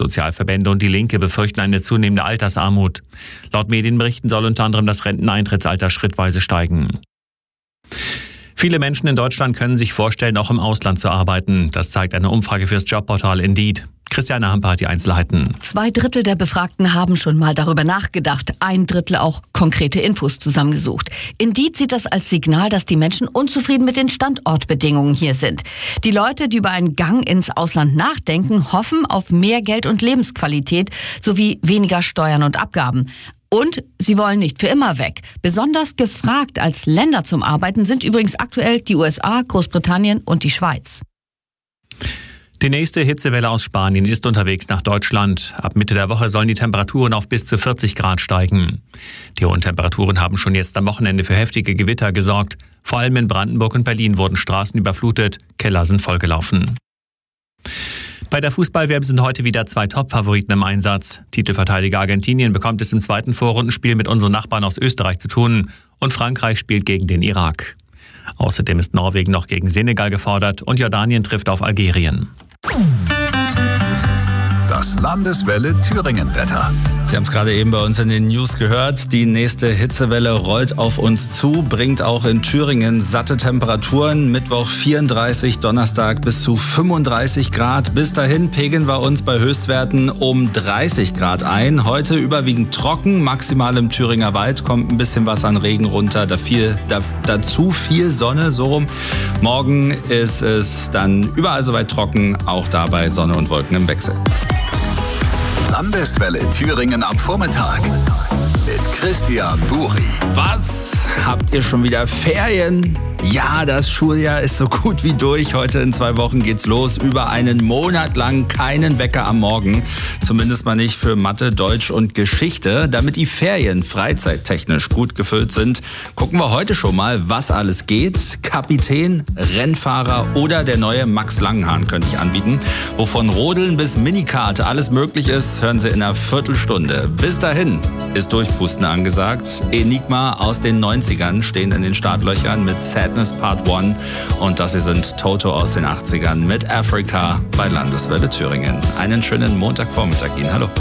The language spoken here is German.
Sozialverbände und die Linke befürchten eine zunehmende Altersarmut. Laut Medienberichten soll unter anderem das Renteneintrittsalter schrittweise steigen. Viele Menschen in Deutschland können sich vorstellen, auch im Ausland zu arbeiten. Das zeigt eine Umfrage fürs Jobportal Indeed. Christiane Hamper hat die Einzelheiten. 2/3 der Befragten haben schon mal darüber nachgedacht. 1/3 auch konkrete Infos zusammengesucht. Indeed sieht das als Signal, dass die Menschen unzufrieden mit den Standortbedingungen hier sind. Die Leute, die über einen Gang ins Ausland nachdenken, hoffen auf mehr Geld und Lebensqualität sowie weniger Steuern und Abgaben. Und sie wollen nicht für immer weg. Besonders gefragt als Länder zum Arbeiten sind übrigens aktuell die USA, Großbritannien und die Schweiz. Die nächste Hitzewelle aus Spanien ist unterwegs nach Deutschland. Ab Mitte der Woche sollen die Temperaturen auf bis zu 40 Grad steigen. Die hohen Temperaturen haben schon jetzt am Wochenende für heftige Gewitter gesorgt. Vor allem in Brandenburg und Berlin wurden Straßen überflutet, Keller sind vollgelaufen. Bei der Fußball-WM sind heute wieder 2 Top-Favoriten im Einsatz. Titelverteidiger Argentinien bekommt es im zweiten Vorrundenspiel mit unseren Nachbarn aus Österreich zu tun und Frankreich spielt gegen den Irak. Außerdem ist Norwegen noch gegen Senegal gefordert und Jordanien trifft auf Algerien. Das Landeswelle Thüringen-Wetter. Sie haben es gerade eben bei uns in den News gehört. Die nächste Hitzewelle rollt auf uns zu, bringt auch in Thüringen satte Temperaturen. Mittwoch 34, Donnerstag bis zu 35 Grad. Bis dahin pegeln wir uns bei Höchstwerten um 30 Grad ein. Heute überwiegend trocken, maximal im Thüringer Wald kommt ein bisschen was an Regen runter. Dazu viel Sonne, so rum. Morgen ist es dann überall soweit trocken, auch dabei Sonne und Wolken im Wechsel. Landeswelle Thüringen am Vormittag mit Christian Buri. Was? Habt ihr schon wieder Ferien? Ja, das Schuljahr ist so gut wie durch. Heute in 2 Wochen geht's los. Über einen Monat lang keinen Wecker am Morgen. Zumindest mal nicht für Mathe, Deutsch und Geschichte. Damit die Ferien freizeittechnisch gut gefüllt sind, gucken wir heute schon mal, was alles geht. Kapitän, Rennfahrer oder der neue Max Langenhahn könnte ich anbieten. Wovon Rodeln bis Minikart alles möglich ist, hören Sie in einer Viertelstunde. Bis dahin ist Durchpusten angesagt. Enigma aus den 90ern stehen in den Startlöchern mit Sadness Part 1 und das hier sind Toto aus den 80ern mit Africa bei Landeswelle Thüringen. Einen schönen Montagvormittag Ihnen. Hallo.